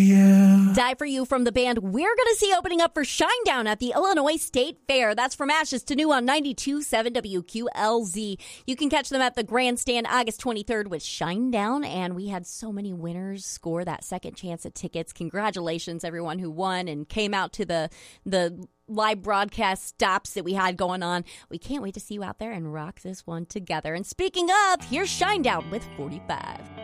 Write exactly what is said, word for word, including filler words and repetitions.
Yeah. Die For You from the band we're going to see opening up for Shinedown at the Illinois State Fair. That's from Ashes to New on ninety-two point seven W Q L Z. You can catch them at the Grandstand August twenty-third with Shinedown, and we had so many winners score that second chance at tickets. Congratulations, everyone who won and came out to the the live broadcast stops that we had going on. We can't wait to see you out there and rock this one together. And speaking of, here's Shinedown with forty-five.